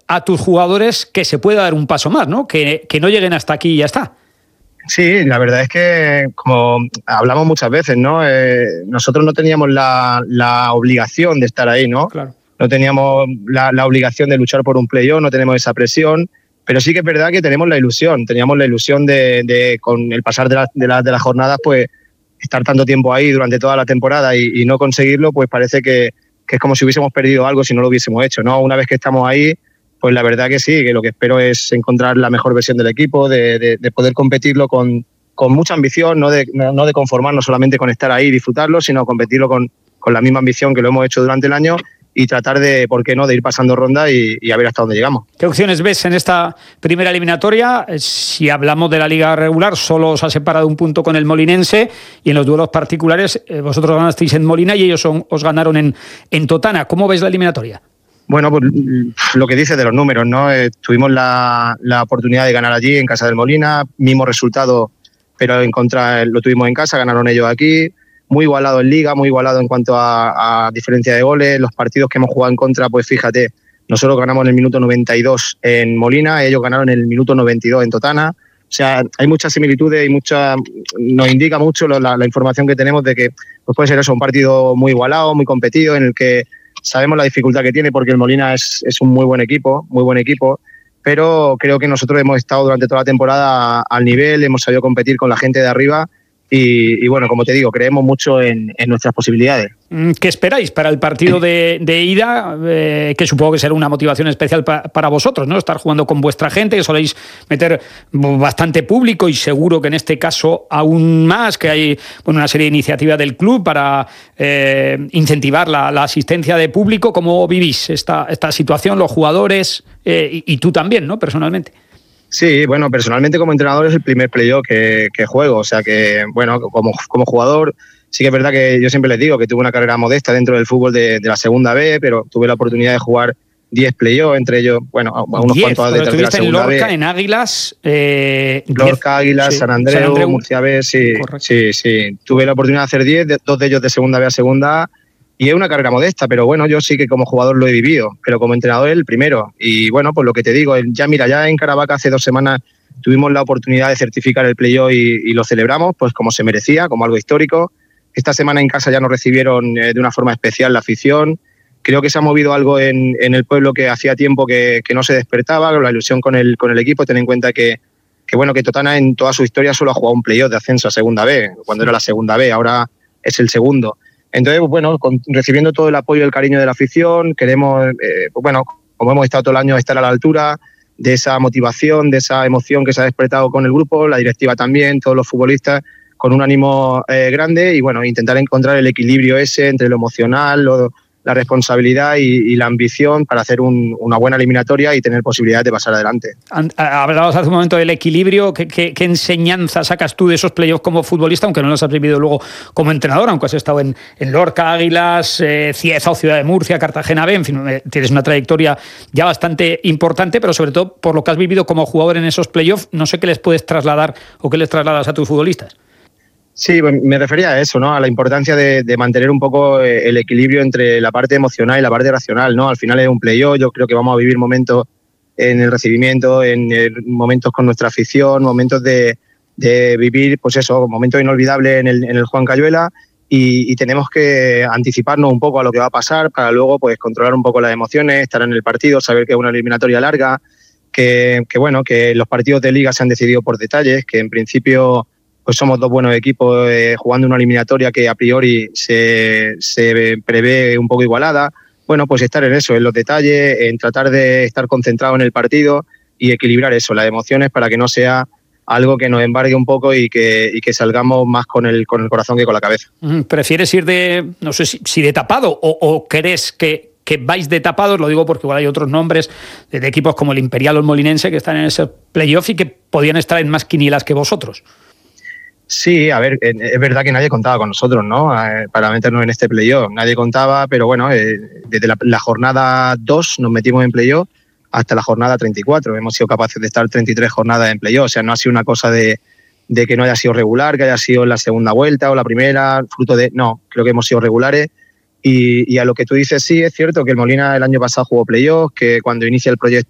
a tus jugadores que se pueda dar un paso más, ¿no? Que no lleguen hasta aquí y ya está. Sí, la verdad es que, como hablamos muchas veces, ¿no? Nosotros no teníamos la obligación de estar ahí, ¿no? Claro. No teníamos la obligación de luchar por un playoff, no tenemos esa presión, pero sí que es verdad que teníamos la ilusión de con el pasar de las jornadas, pues estar tanto tiempo ahí durante toda la temporada y no conseguirlo, pues parece que es como si hubiésemos perdido algo si no lo hubiésemos hecho, ¿no? Una vez que estamos ahí, pues la verdad que sí, que lo que espero es encontrar la mejor versión del equipo, de poder competirlo con mucha ambición, no de conformarnos solamente con estar ahí y disfrutarlo, sino competirlo con la misma ambición que lo hemos hecho durante el año y tratar de, ¿por qué no?, de ir pasando ronda y a ver hasta dónde llegamos. ¿Qué opciones ves en esta primera eliminatoria? Si hablamos de la liga regular, solo os ha separado un punto con el Molinense y en los duelos particulares vosotros ganasteis en Molina y ellos os ganaron en Totana. ¿Cómo ves la eliminatoria? Bueno, pues lo que dices de los números, ¿no? Tuvimos la oportunidad de ganar allí en casa del Molina, mismo resultado, pero en contra lo tuvimos en casa, ganaron ellos aquí. Muy igualado en Liga, muy igualado en cuanto a diferencia de goles. Los partidos que hemos jugado en contra, pues fíjate, nosotros ganamos en el minuto 92 en Molina, ellos ganaron en el minuto 92 en Totana. O sea, hay muchas similitudes y nos indica mucho la información que tenemos de que pues puede ser eso, un partido muy igualado, muy competido, en el que sabemos la dificultad que tiene porque el Molina es un muy buen equipo, pero creo que nosotros hemos estado durante toda la temporada al nivel, hemos sabido competir con la gente de arriba. Y bueno, como te digo, creemos mucho en nuestras posibilidades. ¿Qué esperáis para el partido de ida? Que supongo que será una motivación especial para vosotros, ¿no? Estar jugando con vuestra gente, que soléis meter bastante público y seguro que en este caso aún más, que hay una serie de iniciativas del club para incentivar la asistencia de público. ¿Cómo vivís esta situación, los jugadores y tú también, ¿no? Personalmente. Sí, bueno, personalmente como entrenador es el primer playoff que juego, o sea que, bueno, como jugador sí que es verdad que yo siempre les digo que tuve una carrera modesta dentro del fútbol de la segunda B, pero tuve la oportunidad de jugar 10 playoffs, entre ellos, bueno, a unos 10, cuantos atletas de la segunda B. En Lorca, en Águilas. Lorca, Águilas, sí. San Andreu, Murcia B, sí. Sí. Tuve la oportunidad de hacer 10, dos de ellos de segunda B a segunda A. Y es una carrera modesta, pero bueno, yo sí que como jugador lo he vivido, pero como entrenador el primero. Y bueno, pues lo que te digo, ya en Caravaca hace 2 semanas tuvimos la oportunidad de certificar el playoff y lo celebramos pues como se merecía, como algo histórico. Esta semana en casa ya nos recibieron de una forma especial la afición. Creo que se ha movido algo en el pueblo que hacía tiempo que no se despertaba, la ilusión con el equipo. Ten en cuenta que Totana en toda su historia solo ha jugado un playoff de ascenso a segunda B, cuando era la segunda B, ahora es el segundo. Entonces, bueno, recibiendo todo el apoyo y el cariño de la afición, queremos, como hemos estado todo el año, estar a la altura de esa motivación, de esa emoción que se ha despertado con el grupo, la directiva también, todos los futbolistas, con un ánimo grande y, bueno, intentar encontrar el equilibrio ese entre lo emocional, la responsabilidad y la ambición para hacer una buena eliminatoria y tener posibilidades de pasar adelante. Hablabas hace un momento del equilibrio. ¿Qué enseñanza sacas tú de esos playoffs como futbolista, aunque no los has vivido luego como entrenador, aunque has estado en Lorca, Águilas, Cieza o Ciudad de Murcia, Cartagena B, en fin, tienes una trayectoria ya bastante importante, pero sobre todo por lo que has vivido como jugador en esos playoffs, no sé qué les puedes trasladar o qué les trasladas a tus futbolistas? Sí, me refería a eso, ¿no? A la importancia de mantener un poco el equilibrio entre la parte emocional y la parte racional, ¿no? Al final es un playoff, yo creo que vamos a vivir momentos en el recibimiento, momentos con nuestra afición, momentos de vivir, pues eso, momentos inolvidables en el Juan Cayuela y tenemos que anticiparnos un poco a lo que va a pasar para luego pues controlar un poco las emociones, estar en el partido, saber que es una eliminatoria larga, que los partidos de liga se han decidido por detalles, que en principio pues somos 2 buenos equipos jugando una eliminatoria que a priori se prevé un poco igualada. Bueno, pues estar en eso, en los detalles, en tratar de estar concentrado en el partido y equilibrar eso, las emociones, para que no sea algo que nos embargue un poco y que salgamos más con el corazón que con la cabeza. ¿Prefieres ir no sé si de tapado o crees que vais de tapados? Lo digo porque igual hay otros nombres de equipos como el Imperial o el Molinense que están en ese playoff y que podían estar en más quinielas que vosotros. Sí, a ver, es verdad que nadie contaba con nosotros, ¿no? Para meternos en este playoff. Nadie contaba, pero bueno, desde la jornada 2 nos metimos en playoff hasta la jornada 34. Hemos sido capaces de estar 33 jornadas en playoff. O sea, no ha sido una cosa de que no haya sido regular, que haya sido en la segunda vuelta o la primera, fruto de... No, creo que hemos sido regulares. Y a lo que tú dices, sí, es cierto que el Molina el año pasado jugó playoff, que cuando inicia el proyecto